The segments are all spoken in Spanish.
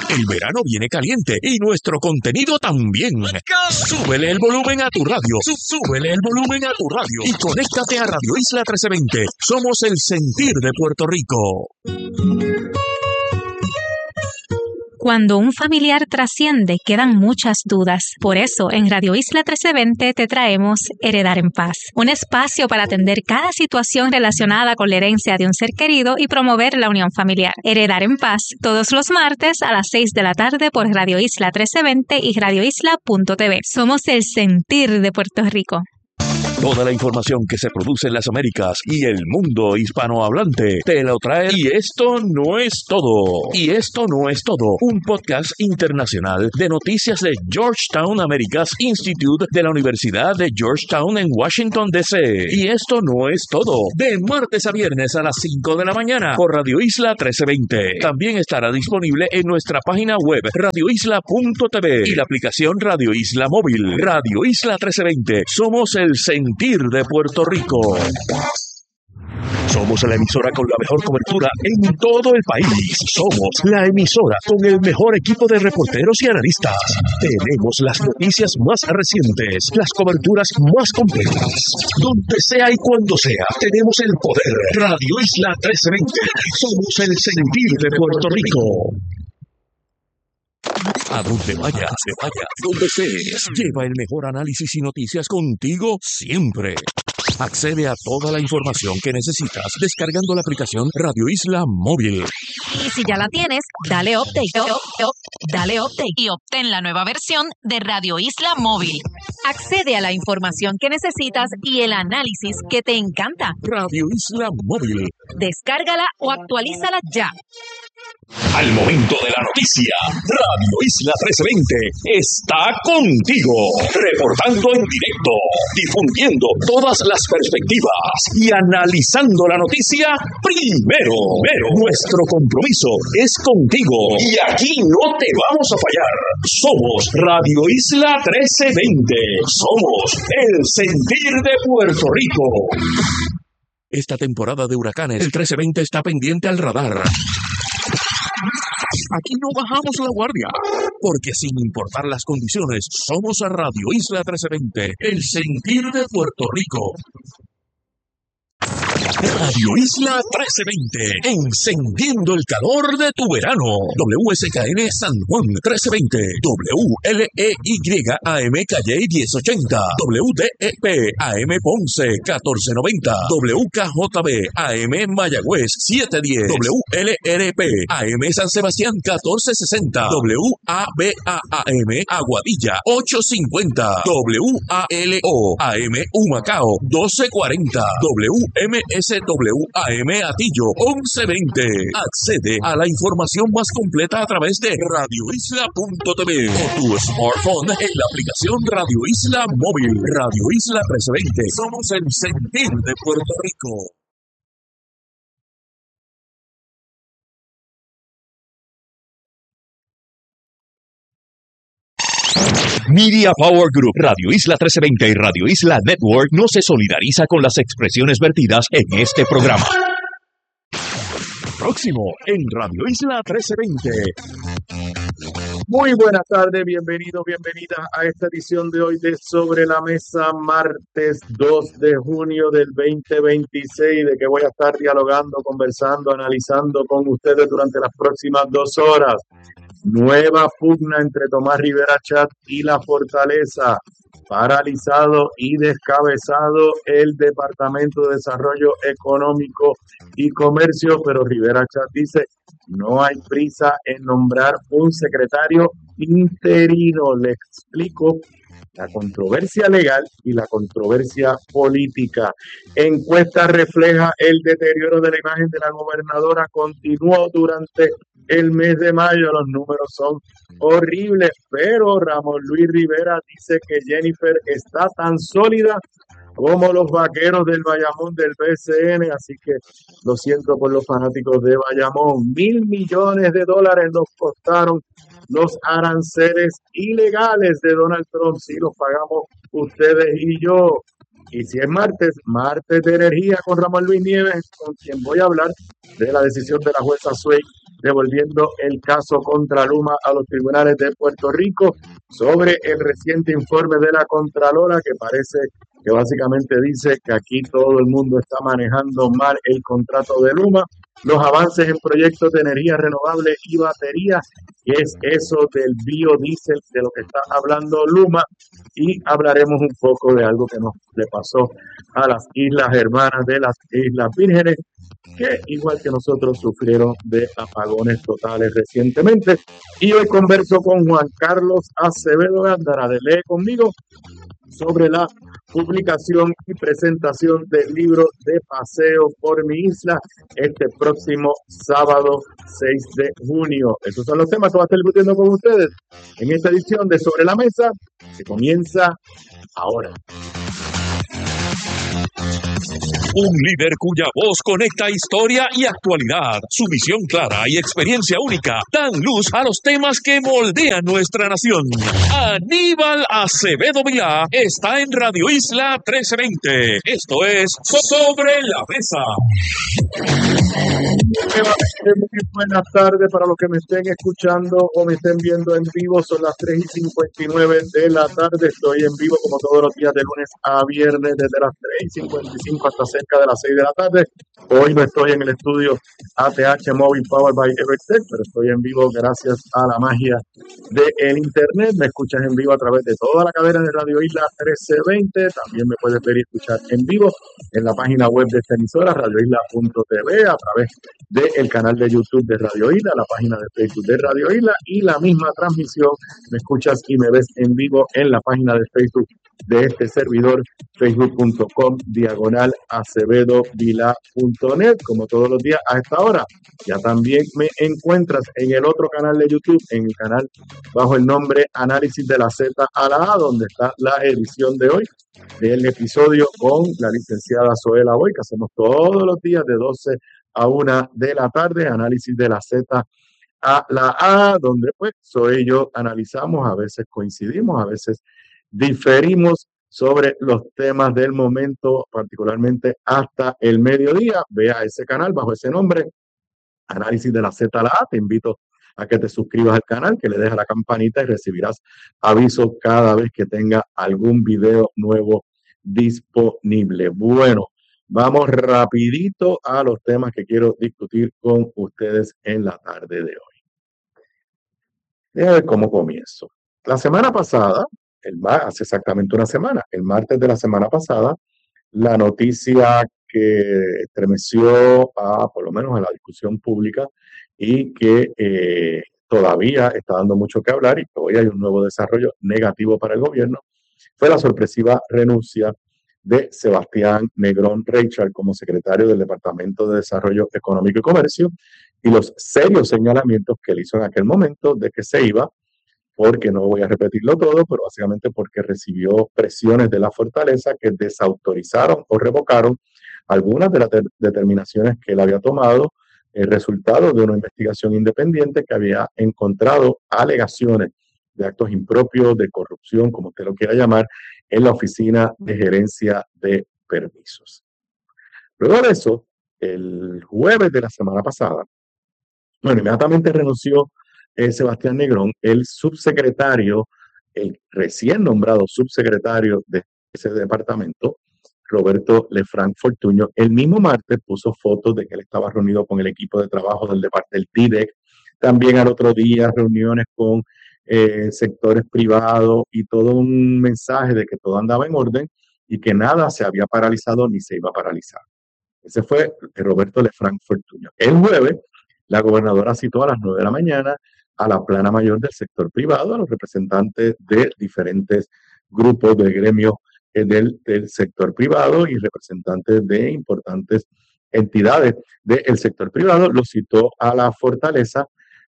El verano viene caliente y nuestro contenido también. Súbele el volumen a tu radio. Súbele el volumen a tu radio. Y conéctate a Radio Isla 1320. Somos el sentir de Puerto Rico. Cuando un familiar trasciende, quedan muchas dudas. Por eso, en Radio Isla 1320 te traemos Heredar en Paz, un espacio para atender cada situación relacionada con la herencia de un ser querido y promover la unión familiar. Heredar en Paz, todos los martes a las 6 de la tarde por Radio Isla 1320 y radioisla.tv. Somos el sentir de Puerto Rico. Toda la información que se produce en las Américas y el mundo hispanohablante te lo trae. Y esto no es todo. Y esto no es todo. Un podcast internacional de noticias de Georgetown Americas Institute de la Universidad de Georgetown en Washington, D.C. Y esto no es todo. De martes a viernes a las 5 de la mañana por Radio Isla 1320. También estará disponible en nuestra página web radioisla.tv y la aplicación Radio Isla Móvil. Radio Isla 1320. Somos el sentir de Puerto Rico. Somos la emisora con la mejor cobertura en todo el país. Somos la emisora con el mejor equipo de reporteros y analistas. Tenemos las noticias más recientes, las coberturas más completas. Donde sea y cuando sea, tenemos el poder. Radio Isla 1320. Somos el sentir de Puerto Rico. A donde vayas, donde estés, lleva el mejor análisis y noticias contigo siempre. Accede a toda la información que necesitas descargando la aplicación Radio Isla Móvil. Y si ya la tienes, dale update. Dale update y obtén la nueva versión de Radio Isla Móvil. Accede a la información que necesitas y el análisis que te encanta. Radio Isla Móvil. Descárgala o actualízala ya. Al momento de la noticia, Radio Isla 1320 está contigo, reportando en directo, difundiendo todas las perspectivas y analizando la noticia primero. Nuestro compromiso es contigo y aquí no te vamos a fallar. Somos Radio Isla 1320. Somos el sentir de Puerto Rico. Esta temporada de huracanes, el 1320 está pendiente al radar. Aquí no bajamos la guardia, porque sin importar las condiciones, somos a Radio Isla 1320, el sentir de Puerto Rico. Radio Isla 1320, encendiendo el calor de tu verano. WSKN San Juan 1320, WLEY AM Calle 1080, WDEP AM Ponce 1490, WKJB AM Mayagüez 710, WLRP AM San Sebastián 1460, WABA-AM Aguadilla 850, WALO AM Humacao 1240, WMSW-AM Atillo 1120. Accede a la información más completa a través de radioisla.tv o tu smartphone en la aplicación Radio Isla Móvil. Radio Isla 1320. Somos el sentir de Puerto Rico. Media Power Group, Radio Isla 1320 y Radio Isla Network no se solidariza con las expresiones vertidas en este programa. Próximo en Radio Isla 1320. Muy buenas tardes, bienvenidos, bienvenidas a esta edición de hoy de Sobre la Mesa, martes 2 de junio del 2026, de que voy a estar dialogando, conversando, analizando con ustedes durante las próximas 2 horas. Nueva pugna entre Tomás Rivera Chat y La Fortaleza. Paralizado y descabezado el Departamento de Desarrollo Económico y Comercio, pero Rivera Chat dice: no hay prisa en nombrar un secretario interino. Le explico la controversia legal y la controversia política. Encuesta refleja el deterioro de la imagen de la gobernadora. Continuó durante el mes de mayo. Los números son horribles, pero Ramón Luis Rivera dice que Jennifer está tan sólida como los vaqueros del Bayamón del BCN, así que lo siento por los fanáticos de Bayamón. $1,000 millones nos costaron los aranceles ilegales de Donald Trump. Sí, los pagamos ustedes y yo. Y si es martes de energía con Ramón Luis Nieves, con quien voy a hablar de la decisión de la jueza Sway devolviendo el caso contra Luma a los tribunales de Puerto Rico sobre el reciente informe de la Contralora que parece que básicamente dice que aquí todo el mundo está manejando mal el contrato de Luma, los avances en proyectos de energía renovable y baterías, que es eso del biodiesel de lo que está hablando Luma, y hablaremos un poco de algo que nos le pasó a las islas hermanas de las Islas Vírgenes, que igual que nosotros sufrieron de apagones totales recientemente. Y hoy converso con Juan Carlos Acevedo Gándara de Lee Conmigo sobre la publicación y presentación del libro de Paseo por mi isla este próximo sábado 6 de junio. Esos son los temas que voy a estar discutiendo con ustedes en esta edición de Sobre la Mesa, que comienza ahora. Un líder cuya voz conecta historia y actualidad. Su visión clara y experiencia única dan luz a los temas que moldean nuestra nación. Aníbal Acevedo Vilá está en Radio Isla 1320. Esto es Sobre la Mesa. Muy buenas tardes para los que me estén escuchando o me estén viendo en vivo. Son las 3:59 de la tarde. Estoy en vivo como todos los días de lunes a viernes desde las 3:55 hasta cerca de las 6 de la tarde. Hoy no estoy en el estudio ATH Móvil Powered by Evertech, pero estoy en vivo gracias a la magia del internet. Me escuchas en vivo a través de toda la cadena de Radio Isla 1320. También me puedes ver y escuchar en vivo en la página web de esta emisora, radioisla.tv, a través del canal de YouTube de Radio Isla, la página de Facebook de Radio Isla y la misma transmisión. Me escuchas y me ves en vivo en la página de Facebook de este servidor, facebook.com/acevedovilá.net, como todos los días a esta hora. Ya también me encuentras en el otro canal de YouTube, en el canal bajo el nombre Análisis de la Z a la A, donde está la edición de hoy del episodio con la licenciada Zoela Boy, que hacemos todos los días de 12 a 1 de la tarde, análisis de la Z a la A, donde pues Zoe y yo analizamos, a veces coincidimos, a veces diferimos sobre los temas del momento, particularmente hasta el mediodía. Vea ese canal bajo ese nombre, Análisis de la Z a la A. Te invito a que te suscribas al canal, que le dejes la campanita y recibirás avisos cada vez que tenga algún video nuevo disponible. Bueno, vamos rapidito a los temas que quiero discutir con ustedes en la tarde de hoy. Déjame ver cómo comienzo. La semana pasada, hace exactamente una semana, el martes de la semana pasada, la noticia que estremeció por lo menos a la discusión pública y que todavía está dando mucho que hablar y que hoy hay un nuevo desarrollo negativo para el gobierno, fue la sorpresiva renuncia de Sebastián Negrón Reichard como secretario del Departamento de Desarrollo Económico y Comercio y los serios señalamientos que él hizo en aquel momento de que se iba, porque no voy a repetirlo todo, pero básicamente porque recibió presiones de la fortaleza que desautorizaron o revocaron algunas de las determinaciones que él había tomado, el resultado de una investigación independiente que había encontrado alegaciones de actos impropios, de corrupción, como usted lo quiera llamar, en la Oficina de Gerencia de Permisos. Luego de eso, el jueves de la semana pasada, inmediatamente renunció Sebastián Negrón, el subsecretario, el recién nombrado subsecretario de ese departamento, Roberto Lefranc Fortuño, el mismo martes puso fotos de que él estaba reunido con el equipo de trabajo del TIDEC, también al otro día reuniones con sectores privados y todo un mensaje de que todo andaba en orden y que nada se había paralizado ni se iba a paralizar. Ese fue Roberto Lefranc Fortuño. El jueves, la gobernadora citó a las 9 de la mañana a la plana mayor del sector privado, a los representantes de diferentes grupos del gremio del sector privado y representantes de importantes entidades del sector privado. Los citó a la fortaleza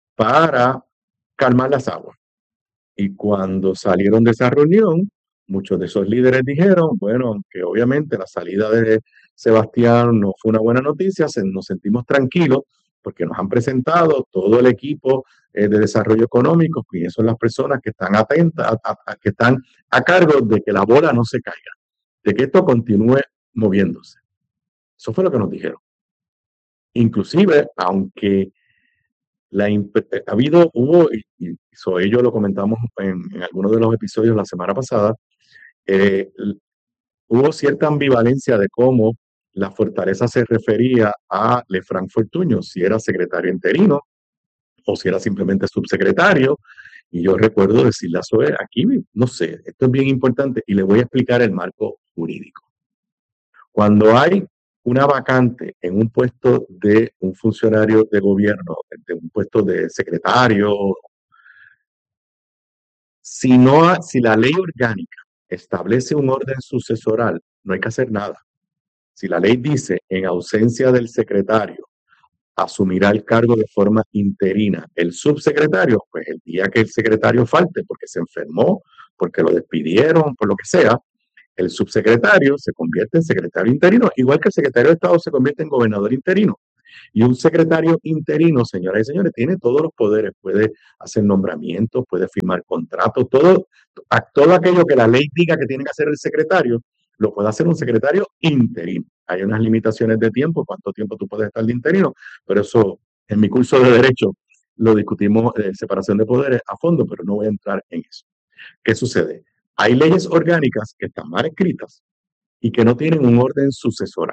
para calmar las aguas. Y cuando salieron de esa reunión, muchos de esos líderes dijeron, bueno, que obviamente la salida de Sebastián no fue una buena noticia, nos sentimos tranquilos porque nos han presentado todo el equipo de desarrollo económico, y son las personas que están atentas, que están a cargo de que la bola no se caiga, de que esto continúe moviéndose. Eso fue lo que nos dijeron. Inclusive, aunque Hubo, ello lo comentamos en algunos de los episodios la semana pasada, eh, hubo cierta ambivalencia de cómo la fortaleza se refería a Lefranc Fortuño, si era secretario interino o si era simplemente subsecretario. Y yo recuerdo decirle a Zoe, aquí, no sé, esto es bien importante y le voy a explicar el marco jurídico. Cuando hay una vacante en un puesto de un funcionario de gobierno, de un puesto de secretario, si la ley orgánica establece un orden sucesoral, no hay que hacer nada. Si la ley dice, en ausencia del secretario, asumirá el cargo de forma interina el subsecretario, pues el día que el secretario falte porque se enfermó, porque lo despidieron, por lo que sea, el subsecretario se convierte en secretario interino, igual que el secretario de Estado se convierte en gobernador interino. Y un secretario interino, señoras y señores, tiene todos los poderes, puede hacer nombramientos, puede firmar contratos, todo aquello que la ley diga que tiene que hacer el secretario, lo puede hacer un secretario interino. Hay unas limitaciones de tiempo, cuánto tiempo tú puedes estar de interino, pero eso en mi curso de Derecho lo discutimos, separación de poderes a fondo, pero no voy a entrar en eso. ¿Qué sucede? Hay leyes orgánicas que están mal escritas y que no tienen un orden sucesoral.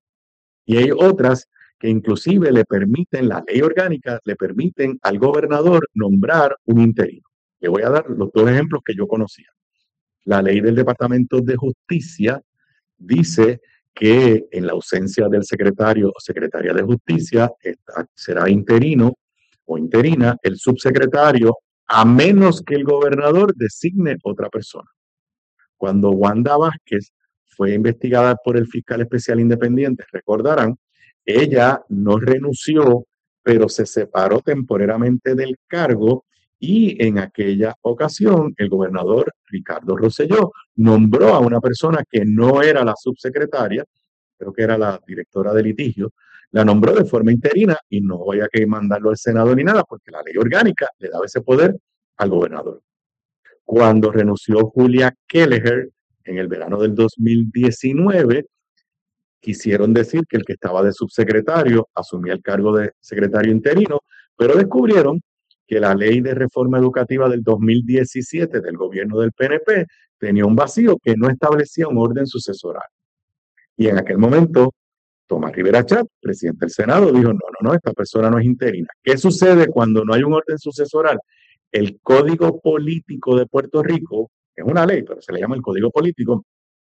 Y hay otras que inclusive la ley orgánica le permiten al gobernador nombrar un interino. Le voy a dar los dos ejemplos que yo conocía. La ley del Departamento de Justicia dice que en la ausencia del secretario o secretaria de Justicia será interino o interina el subsecretario, a menos que el gobernador designe otra persona. Cuando Wanda Vázquez fue investigada por el fiscal especial independiente, recordarán, ella no renunció, pero se separó temporariamente del cargo y en aquella ocasión el gobernador Ricardo Rosselló nombró a una persona que no era la subsecretaria, creo que era la directora de litigio, la nombró de forma interina y no voy a que mandarlo al Senado ni nada porque la ley orgánica le daba ese poder al gobernador. Cuando renunció Julia Kelleher en el verano del 2019, quisieron decir que el que estaba de subsecretario asumía el cargo de secretario interino, pero descubrieron que la ley de reforma educativa del 2017 del gobierno del PNP tenía un vacío que no establecía un orden sucesoral. Y en aquel momento, Tomás Rivera Chatz, presidente del Senado, dijo, no, esta persona no es interina. ¿Qué sucede cuando no hay un orden sucesoral? El Código Político de Puerto Rico, es una ley, pero se le llama el Código Político,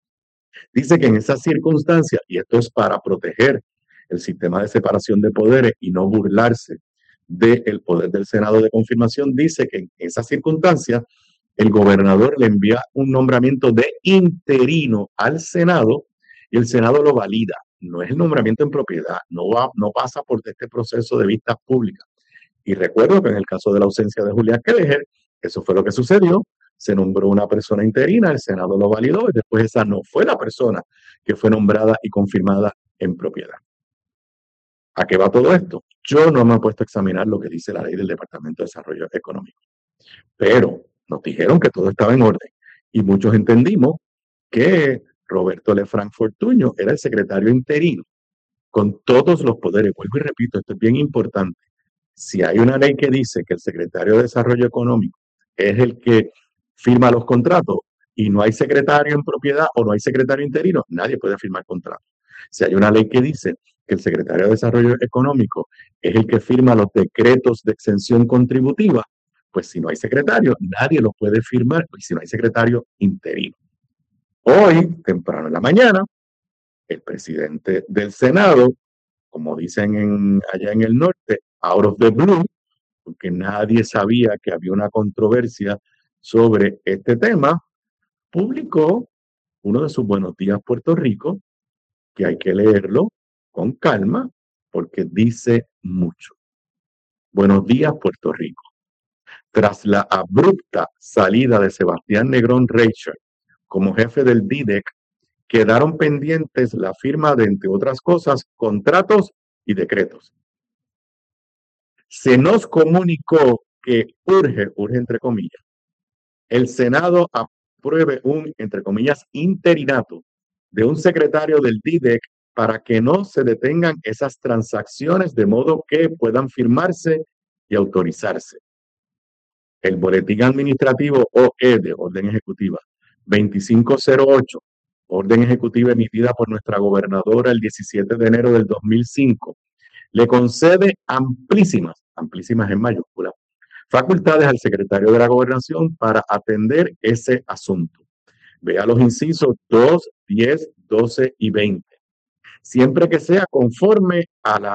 dice que en esas circunstancias, y esto es para proteger el sistema de separación de poderes y no burlarse del poder del Senado de confirmación, dice que en esas circunstancias el gobernador le envía un nombramiento de interino al Senado y el Senado lo valida. No es el nombramiento en propiedad, no pasa por este proceso de vistas públicas. Y recuerdo que en el caso de la ausencia de Julia Kelleher, eso fue lo que sucedió. Se nombró una persona interina, el Senado lo validó y después esa no fue la persona que fue nombrada y confirmada en propiedad. ¿A qué va todo esto? Yo no me he puesto a examinar lo que dice la ley del Departamento de Desarrollo Económico, pero nos dijeron que todo estaba en orden y muchos entendimos que Roberto Lefranc Fortuño era el secretario interino con todos los poderes. Vuelvo y repito, esto es bien importante. Si hay una ley que dice que el secretario de Desarrollo Económico es el que firma los contratos y no hay secretario en propiedad o no hay secretario interino, nadie puede firmar contratos. Si hay una ley que dice que el secretario de Desarrollo Económico es el que firma los decretos de exención contributiva, pues si no hay secretario, nadie los puede firmar, y si no hay secretario interino. Hoy, temprano en la mañana, el presidente del Senado, como dicen allá en el norte, out of the blue, porque nadie sabía que había una controversia sobre este tema, publicó uno de sus Buenos Días Puerto Rico, que hay que leerlo con calma porque dice mucho. Buenos días Puerto Rico. Tras la abrupta salida de Sebastián Negrón Reicher como jefe del DIDEC, quedaron pendientes la firma de, entre otras cosas, contratos y decretos. Se nos comunicó que urge entre comillas, el Senado apruebe un, entre comillas, interinato de un secretario del DIDEC para que no se detengan esas transacciones de modo que puedan firmarse y autorizarse. El boletín administrativo OE de orden ejecutiva 2508, orden ejecutiva emitida por nuestra gobernadora el 17 de enero del 2005, le concede amplísimas en mayúsculas, facultades al secretario de la Gobernación para atender ese asunto. Vea los incisos 2, 10, 12 y 20. Siempre que sea conforme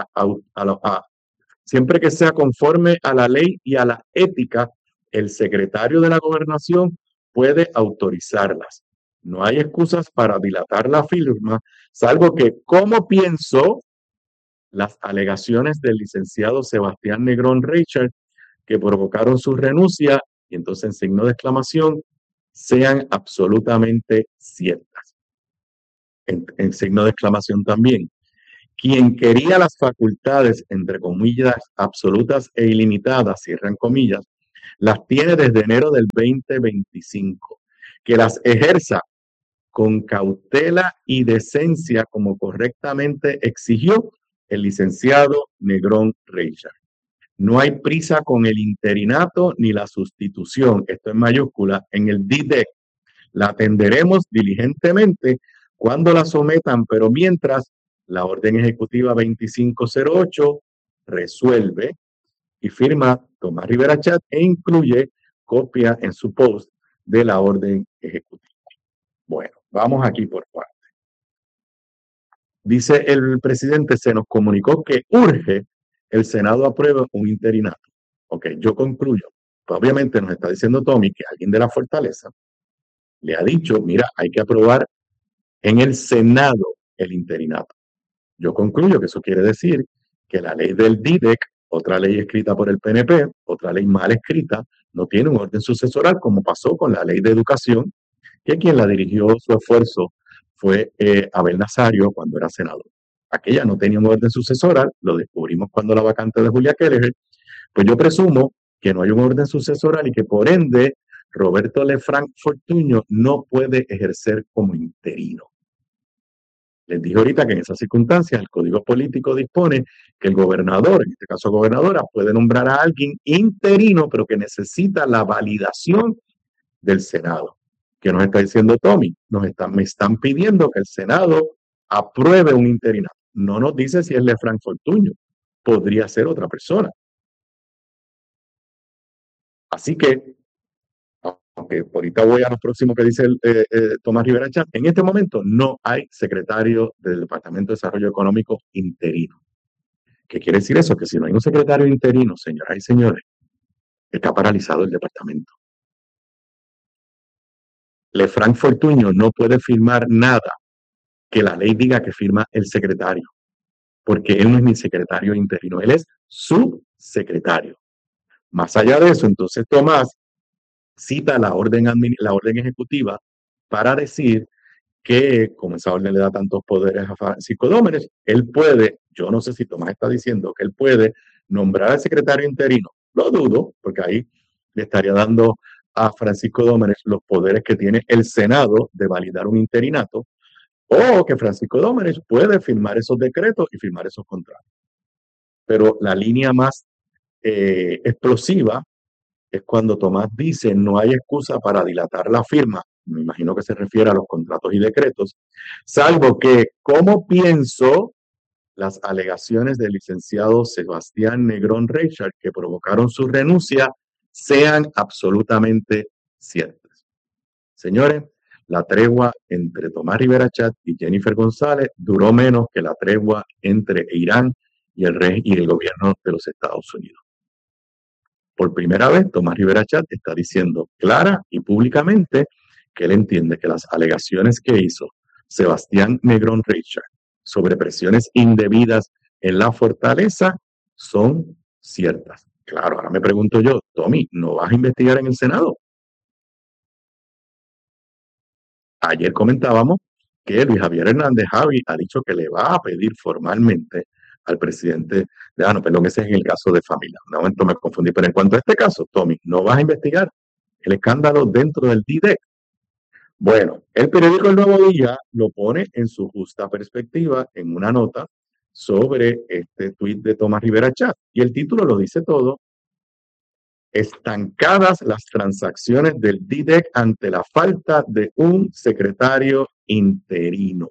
siempre que sea conforme a la ley y a la ética, el secretario de la Gobernación puede autorizarlas. No hay excusas para dilatar la firma, salvo que, como pienso, las alegaciones del licenciado Sebastián Negrón Reichert, que provocaron su renuncia, y entonces en signo de exclamación, sean absolutamente ciertas. En signo de exclamación también. Quien quería las facultades, entre comillas, absolutas e ilimitadas, cierran comillas, las tiene desde enero del 2025. Que las ejerza con cautela y decencia como correctamente exigió el licenciado Negrón Reichert. No hay prisa con el interinato ni la sustitución, esto en mayúscula, en el DDEC. La atenderemos diligentemente cuando la sometan, pero mientras la orden ejecutiva 2508 resuelve y firma Tomás Rivera Chat e incluye copia en su post de la orden ejecutiva. Bueno, vamos aquí por partes. Dice el presidente, se nos comunicó que urge el Senado apruebe un interinato. Ok, yo concluyo. Pues obviamente nos está diciendo Tommy que alguien de la Fortaleza le ha dicho, mira, hay que aprobar en el Senado el interinato. Yo concluyo que eso quiere decir que la ley del DIDEC, otra ley escrita por el PNP, otra ley mal escrita, no tiene un orden sucesoral como pasó con la ley de educación, que quien la dirigió su esfuerzo fue Abel Nazario cuando era senador. Aquella no tenía un orden sucesoral, lo descubrimos cuando la vacante de Julia Keller, pues yo presumo que no hay un orden sucesoral y que por ende Roberto Lefranc Fortuño no puede ejercer como interino. Les dije ahorita que en esas circunstancias el Código Político dispone que el gobernador, en este caso gobernadora, puede nombrar a alguien interino, pero que necesita la validación del Senado. ¿Qué nos está diciendo Tommy? Me están pidiendo que el Senado apruebe un interinato. No nos dice si es Lefranc Fortuño. Podría ser otra persona. Así que, aunque ahorita voy a lo próximo que dice Tomás Rivera Chat, en este momento no hay secretario del Departamento de Desarrollo Económico interino. ¿Qué quiere decir eso? Que si no hay un secretario interino, señoras y señores, está paralizado el departamento. Lefranc Fortuño no puede firmar nada que la ley diga que firma el secretario, porque él no es ni secretario interino, él es subsecretario. Más allá de eso, entonces Tomás cita la orden ejecutiva para decir que, como esa orden le da tantos poderes a Francisco Dómenes, él puede, yo no sé si Tomás está diciendo que él puede nombrar al secretario interino. Lo dudo, porque ahí le estaría dando a Francisco Dómenes los poderes que tiene el Senado de validar un interinato, o que Francisco Dómenes puede firmar esos decretos y firmar esos contratos. Pero la línea más explosiva es cuando Tomás dice no hay excusa para dilatar la firma, me imagino que se refiere a los contratos y decretos, salvo que, como pienso, las alegaciones del licenciado Sebastián Negrón Reichert que provocaron su renuncia sean absolutamente ciertas. Señores, la tregua entre Tomás Rivera Chat y Jennifer González duró menos que la tregua entre Irán y el gobierno de los Estados Unidos. Por primera vez, Tomás Rivera Chat está diciendo clara y públicamente que él entiende que las alegaciones que hizo Sebastián Negrón Reichert sobre presiones indebidas en la Fortaleza son ciertas. Claro, ahora me pregunto yo, Tommy, ¿no vas a investigar en el Senado? Ayer comentábamos que Luis Javier Hernández Javi ha dicho que le va a pedir formalmente al presidente perdón, ese es en el caso de familia. Un momento me confundí, pero en cuanto a este caso, Tommy, ¿no vas a investigar el escándalo dentro del DIDEC? Bueno, el periódico El Nuevo Día lo pone en su justa perspectiva en una nota sobre este tuit de Tomás Rivera Chat. Y el título lo dice todo. Estancadas las transacciones del DIDEC ante la falta de un secretario interino.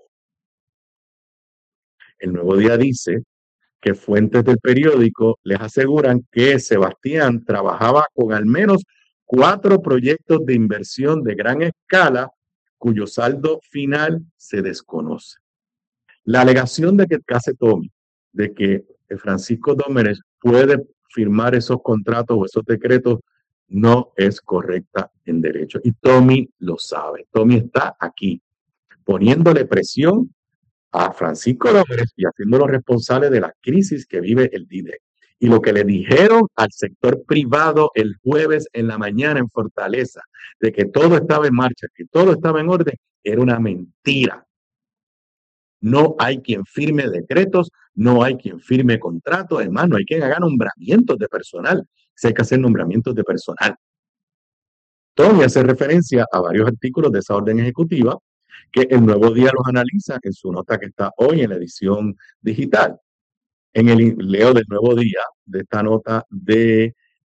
El Nuevo Día dice que fuentes del periódico les aseguran que Sebastián trabajaba con al menos 4 proyectos de inversión de gran escala cuyo saldo final se desconoce. La alegación de que hace Tommy, de que Francisco Domenech puede firmar esos contratos o esos decretos, no es correcta en derecho. Y Tommy lo sabe. Tommy está aquí poniéndole presión a Francisco Domenech y haciéndolo responsable de la crisis que vive el DIDEC. Y lo que le dijeron al sector privado el jueves en la mañana en Fortaleza, de que todo estaba en marcha, que todo estaba en orden, era una mentira. No hay quien firme decretos, no hay quien firme contratos, además no hay quien haga nombramientos de personal, si hay que hacer nombramientos de personal. Tony hace referencia a varios artículos de esa orden ejecutiva que el Nuevo Día los analiza en su nota que está hoy en la edición digital. En el leo del Nuevo Día, de esta nota de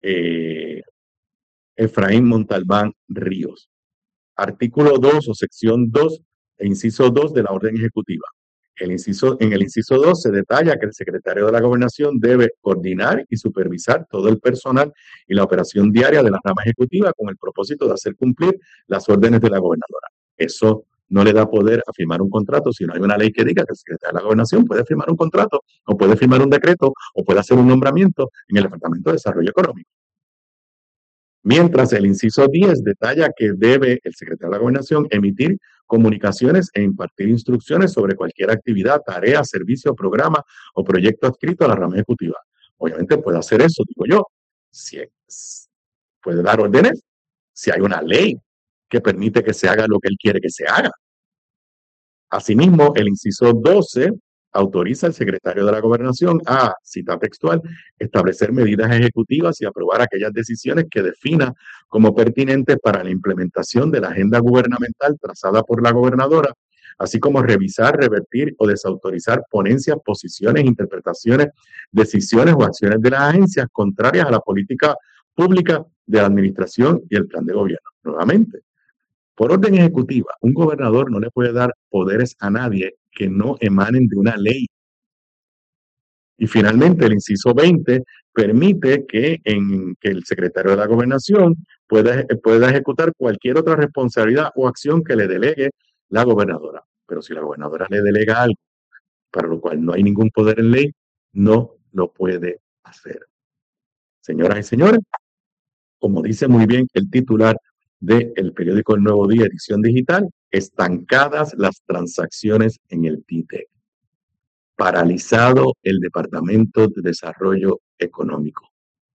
Efraín Montalbán Ríos. Artículo 2 o sección 2 e inciso 2 de la orden ejecutiva. En el inciso 2 se detalla que el secretario de la Gobernación debe coordinar y supervisar todo el personal y la operación diaria de la rama ejecutiva con el propósito de hacer cumplir las órdenes de la gobernadora. Eso no le da poder a firmar un contrato si no hay una ley que diga que el secretario de la Gobernación puede firmar un contrato o puede firmar un decreto o puede hacer un nombramiento en el Departamento de Desarrollo Económico. Mientras el inciso 10 detalla que debe el secretario de la Gobernación emitir comunicaciones e impartir instrucciones sobre cualquier actividad, tarea, servicio, programa o proyecto adscrito a la rama ejecutiva. Obviamente puede hacer eso, digo yo, si puede dar órdenes si hay una ley que permite que se haga lo que él quiere que se haga. Asimismo, el inciso 12 autoriza al secretario de la Gobernación a, cita textual, establecer medidas ejecutivas y aprobar aquellas decisiones que defina como pertinentes para la implementación de la agenda gubernamental trazada por la gobernadora, así como revisar, revertir o desautorizar ponencias, posiciones, interpretaciones, decisiones o acciones de las agencias contrarias a la política pública de la administración y el plan de gobierno. Nuevamente, por orden ejecutiva, un gobernador no le puede dar poderes a nadie que no emanen de una ley. Y finalmente, el inciso 20 permite que el secretario de la Gobernación pueda ejecutar cualquier otra responsabilidad o acción que le delegue la gobernadora. Pero si la gobernadora le delega algo para lo cual no hay ningún poder en ley, no lo puede hacer. Señoras y señores, como dice muy bien el titular del periódico El Nuevo Día, edición digital, estancadas las transacciones en el DIDEC. Paralizado el Departamento de Desarrollo Económico.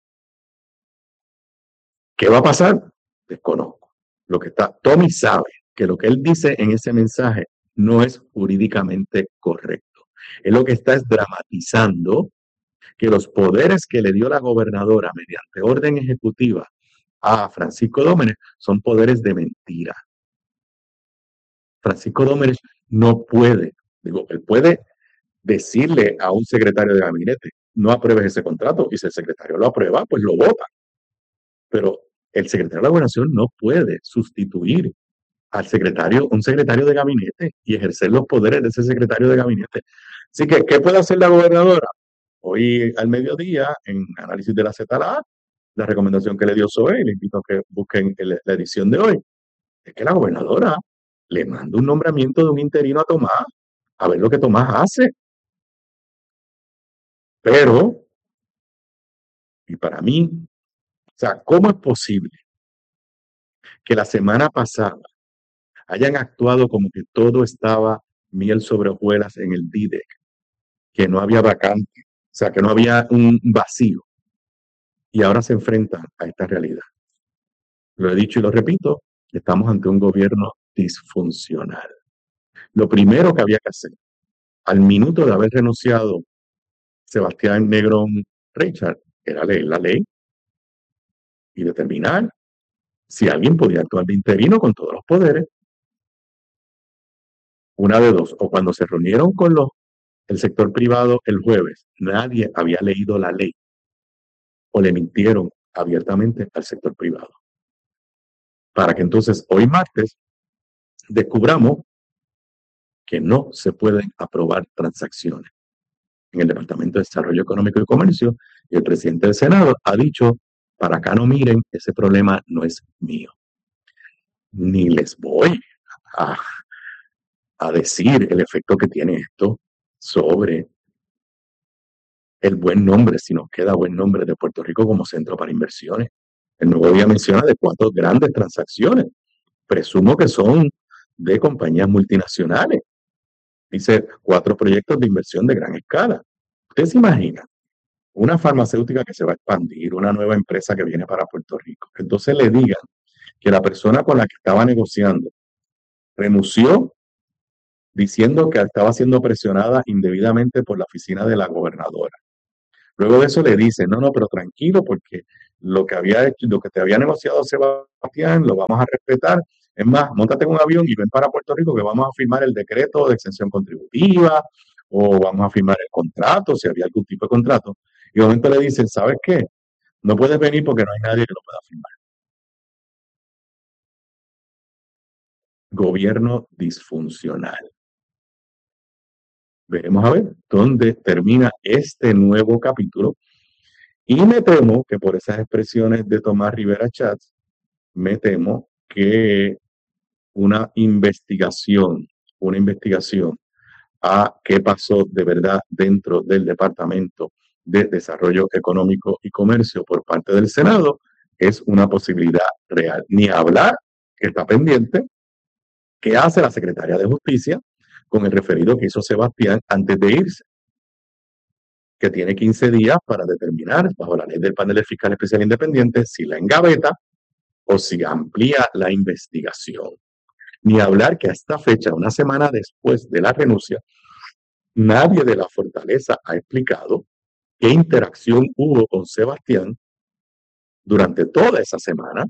¿Qué va a pasar? Desconozco. Tommy sabe que lo que él dice en ese mensaje no es jurídicamente correcto. Él lo que está es dramatizando que los poderes que le dio la gobernadora mediante orden ejecutiva a Francisco Domenech son poderes de mentira. Francisco Domenech no puede, él puede decirle a un secretario de gabinete, no apruebes ese contrato, y si el secretario lo aprueba, pues lo vota. Pero el secretario de la Gobernación no puede sustituir al un secretario de gabinete y ejercer los poderes de ese secretario de gabinete. Así que, ¿qué puede hacer la gobernadora? Hoy al mediodía, en análisis de la ZLA, la recomendación que le dio Zoe, le invito a que busquen la edición de hoy, es que la gobernadora le manda un nombramiento de un interino a Tomás, a ver lo que Tomás hace. Pero, y para mí, o sea, ¿cómo es posible que la semana pasada hayan actuado como que todo estaba miel sobre hojuelas en el DIDEC, que no había vacante, o sea, que no había un vacío, y ahora se enfrentan a esta realidad? Lo he dicho y lo repito, estamos ante un gobierno disfuncional. Lo primero que había que hacer, al minuto de haber renunciado Sebastián Negrón Richard, era leer la ley y determinar si alguien podía actuar de interino con todos los poderes. Una de dos, o cuando se reunieron con el sector privado el jueves, nadie había leído la ley, o le mintieron abiertamente al sector privado. Para que entonces hoy martes descubramos que no se pueden aprobar transacciones en el Departamento de Desarrollo Económico y Comercio, y el presidente del Senado ha dicho, para acá no miren, ese problema no es mío. Ni les voy a decir el efecto que tiene esto sobre el buen nombre, si nos queda buen nombre de Puerto Rico como centro para inversiones. El nuevo día menciona de 4 grandes transacciones. Presumo que son de compañías multinacionales. Dice 4 proyectos de inversión de gran escala. ¿Usted se imagina? Una farmacéutica que se va a expandir, una nueva empresa que viene para Puerto Rico. Entonces le digan que la persona con la que estaba negociando renunció diciendo que estaba siendo presionada indebidamente por la oficina de la gobernadora. Luego de eso le dicen, no, pero tranquilo, porque lo que te había negociado Sebastián, lo vamos a respetar. Es más, móntate en un avión y ven para Puerto Rico que vamos a firmar el decreto de exención contributiva o vamos a firmar el contrato, si había algún tipo de contrato. Y de momento le dicen, ¿sabes qué? No puedes venir porque no hay nadie que lo pueda firmar. Gobierno disfuncional. Veremos a ver dónde termina este nuevo capítulo. Y me temo que por esas expresiones de Tomás Rivera Chats, me temo que una investigación a qué pasó de verdad dentro del Departamento de Desarrollo Económico y Comercio por parte del Senado es una posibilidad real. Ni hablar, que está pendiente, qué hace la Secretaría de Justicia con el referido que hizo Sebastián antes de irse, que tiene 15 días para determinar, bajo la ley del panel de fiscal especial independiente, si la engaveta o si amplía la investigación. Ni hablar que a esta fecha, una semana después de la renuncia, nadie de la Fortaleza ha explicado qué interacción hubo con Sebastián durante toda esa semana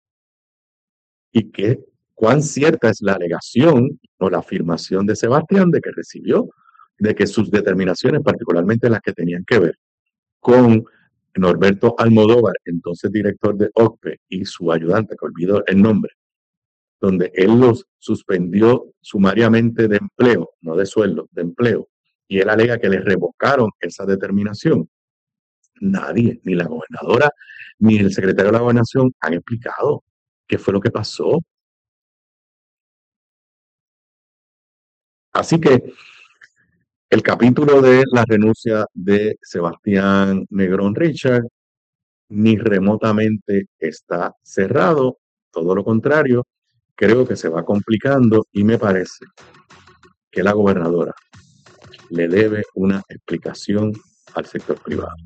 y cuán cierta es la alegación o la afirmación de Sebastián de que recibió, de que sus determinaciones, particularmente las que tenían que ver con Norberto Almodóvar, entonces director de OCPE, y su ayudante, que olvido el nombre, donde él los suspendió sumariamente de empleo, no de sueldo, de empleo, y él alega que le revocaron esa determinación. Nadie, ni la gobernadora, ni el secretario de la Gobernación han explicado qué fue lo que pasó. Así que el capítulo de la renuncia de Sebastián Negrón Richard ni remotamente está cerrado, todo lo contrario, creo que se va complicando y me parece que la gobernadora le debe una explicación al sector privado.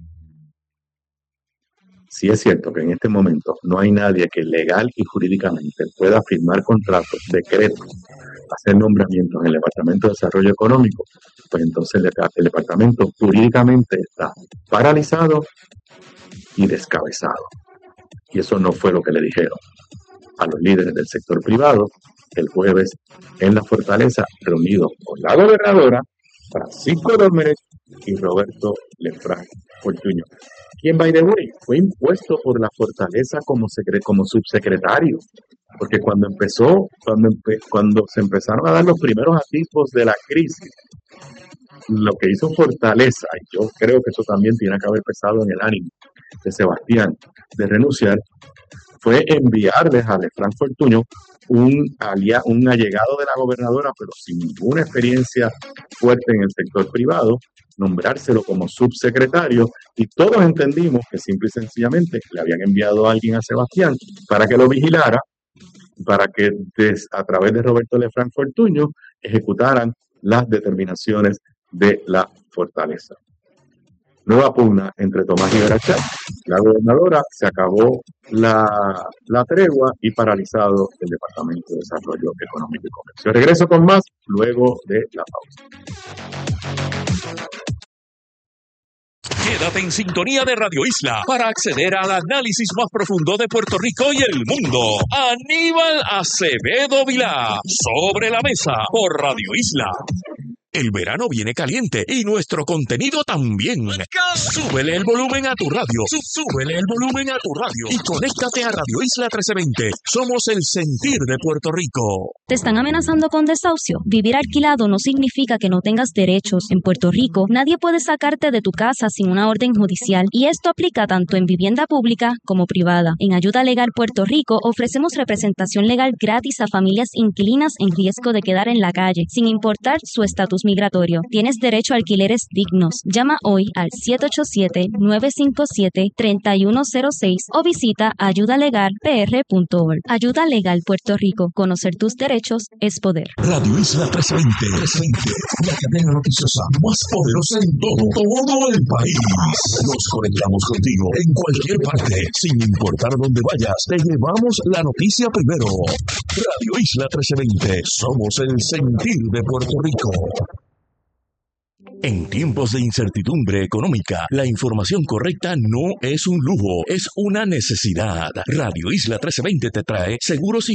Si es cierto que en este momento no hay nadie que legal y jurídicamente pueda firmar contratos, decretos, hacer nombramientos en el Departamento de Desarrollo Económico, pues entonces el departamento jurídicamente está paralizado y descabezado. Y eso no fue lo que le dijeron a los líderes del sector privado el jueves en la Fortaleza, reunidos con la gobernadora, Francisco Domínguez y Roberto Lefranc Fortuño, quien, by the way, fue impuesto por la Fortaleza como subsecretario, porque cuando se empezaron a dar los primeros atisbos de la crisis, lo que hizo Fortaleza, y yo creo que eso también tiene que haber pesado en el ánimo de Sebastián de renunciar, fue enviarles a Lefranc Fortuño un allegado de la gobernadora, pero sin ninguna experiencia fuerte en el sector privado, nombrárselo como subsecretario, y todos entendimos que simple y sencillamente le habían enviado a alguien a Sebastián para que lo vigilara, para que a través de Roberto Lefranc Fortuño ejecutaran las determinaciones de la Fortaleza. Nueva pugna entre Tomás Rivera Chats, la gobernadora, se acabó la tregua y paralizado el Departamento de Desarrollo Económico y Comercio. Regreso con más luego de la pausa. Quédate en sintonía de Radio Isla para acceder al análisis más profundo de Puerto Rico y el mundo. Aníbal Acevedo Vilá, Sobre la Mesa, por Radio Isla. El verano viene caliente y nuestro contenido también. Súbele el volumen a tu radio. Súbele el volumen a tu radio. Y conéctate a Radio Isla 1320. Somos el sentir de Puerto Rico. ¿Te están amenazando con desahucio? Vivir alquilado no significa que no tengas derechos. En Puerto Rico, nadie puede sacarte de tu casa sin una orden judicial. Y esto aplica tanto en vivienda pública como privada. En Ayuda Legal Puerto Rico ofrecemos representación legal gratis a familias inquilinas en riesgo de quedar en la calle, sin importar su estatus migratorio. Tienes derecho a alquileres dignos. Llama hoy al 787-957-3106 o visita ayudalegalpr.org. Ayuda Legal Puerto Rico. Conocer tus derechos es poder. Radio Isla 1320. La cadena noticiosa más poderosa en todo el país. Nos conectamos contigo en cualquier parte, sin importar dónde vayas. Te llevamos la noticia primero. Radio Isla 1320. Somos el sentir de Puerto Rico. En tiempos de incertidumbre económica, la información correcta no es un lujo, es una necesidad. Radio Isla 1320 te trae seguros y